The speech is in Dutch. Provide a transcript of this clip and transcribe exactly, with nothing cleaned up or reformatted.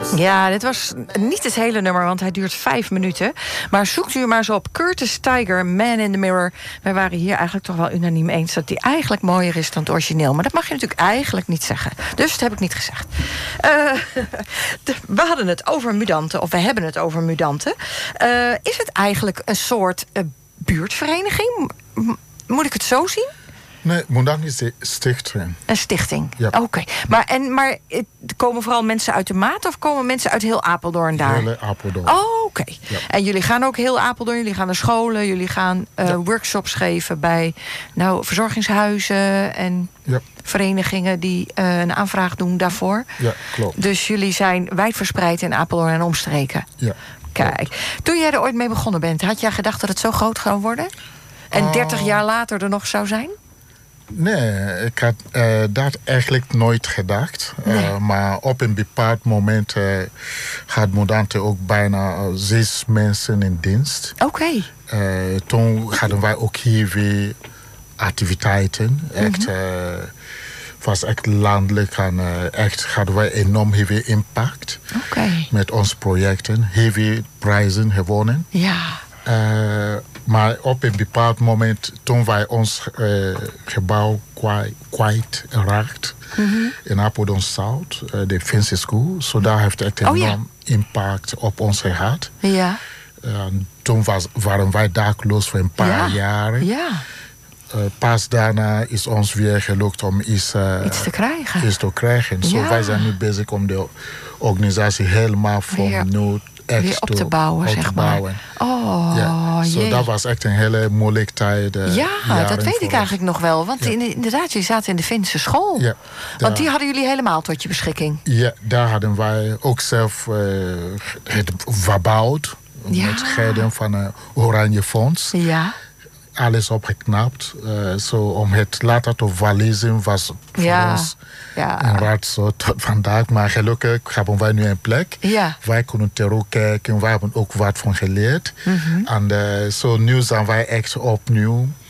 Ja, dit was niet het hele nummer, want hij duurt vijf minuten. Maar zoekt u maar eens op Curtis Tiger, Man in the Mirror. Wij waren hier eigenlijk toch wel unaniem eens dat die eigenlijk mooier is dan het origineel. Maar dat mag je natuurlijk eigenlijk niet zeggen. Dus dat heb ik niet gezegd. Uh, de, we hadden het over mudanten, of we hebben het over mudanten. Uh, is het eigenlijk een soort uh, buurtvereniging? M- moet ik het zo zien? Nee, Mudant is een stichting. Een stichting, ja. Oké. Okay. Maar, en, maar komen vooral mensen uit de Maat of komen mensen uit heel Apeldoorn daar? Hele Apeldoorn. Oh, oké. Okay. Ja. En jullie gaan ook heel Apeldoorn, jullie gaan naar scholen, jullie gaan uh, ja. workshops geven bij nou, verzorgingshuizen en ja. verenigingen die uh, een aanvraag doen daarvoor. Ja, klopt. Dus jullie zijn wijdverspreid in Apeldoorn en omstreken. Ja. Kijk, klopt. Toen jij er ooit mee begonnen bent, had jij gedacht dat het zo groot zou worden? En uh, dertig jaar later er nog zou zijn? Nee, ik had uh, dat eigenlijk nooit gedacht. Nee. Uh, maar op een bepaald moment uh, had Mudante ook bijna uh, zes mensen in dienst. Oké. Okay. Uh, toen hadden wij ook hier weer activiteiten. Echt, mm-hmm. uh, was echt landelijk en uh, echt hadden wij enorm heel veel impact. Okay. Met onze projecten. Heel veel prijzen gewonnen. Ja. Uh, maar op een bepaald moment, toen wij ons uh, gebouw kwijt, kwijt raakt mm-hmm. in Apeldoorn Zuid, uh, de Fancy School, so daar heeft het enorm oh, ja. impact op ons gehad. Ja. Uh, toen was, waren wij dakloos voor een paar ja. jaren. Ja. Uh, pas daarna is ons weer gelukt om iets, uh, iets te krijgen. Iets te krijgen. So ja. wij zijn nu bezig om de organisatie helemaal van weer, nul weer op te bouwen, op zeg te maar. Bouwen. Oh, ja. So jee. dat was echt een hele moeilijke tijd. Uh, ja, dat weet ik eigenlijk nog wel. Want ja. inderdaad, jullie zaten in de Finse school. Ja, want die hadden jullie helemaal tot je beschikking. Ja, daar hadden wij ook zelf uh, het verbouwd. Ja. Met gelden van het uh, Oranje Fonds. Ja. Alles opgeknapt. Uh, so om het later te verlezen was voor ja. ons ja. een raadsel tot vandaag. Maar gelukkig hebben wij nu een plek. Ja. Wij kunnen terugkijken. Wij hebben ook wat van geleerd. Mm-hmm. En uh, so nu zijn wij echt opnieuw